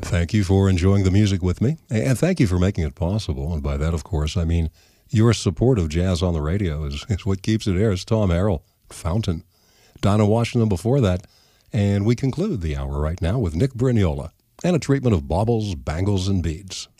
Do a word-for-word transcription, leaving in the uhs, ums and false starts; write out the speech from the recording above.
Thank you for enjoying the music with me, and thank you for making it possible. And by that, of course, I mean your support of Jazz on the Radio is, is what keeps it here. It's Tom Harrell, Fountain. Donna Washington before that. And we conclude the hour right now with Nick Brignola and a treatment of baubles, bangles, and beads.